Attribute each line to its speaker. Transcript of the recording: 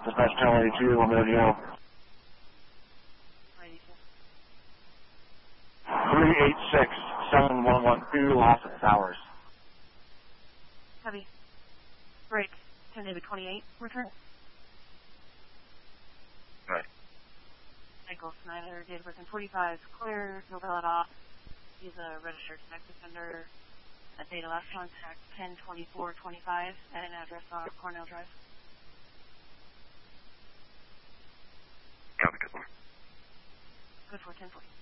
Speaker 1: Dispatch 1082, limited Yo. 386-711, lost hours.
Speaker 2: Heavy. Break. 10 David 28, return.
Speaker 1: Right.
Speaker 2: Michael Snyder, date of birth in 45, clear, no valid off. He's a registered sex offender. Data last contact 10/24/25 at an address on Cornell Drive.
Speaker 1: Copy, good one.
Speaker 2: Good for 1040.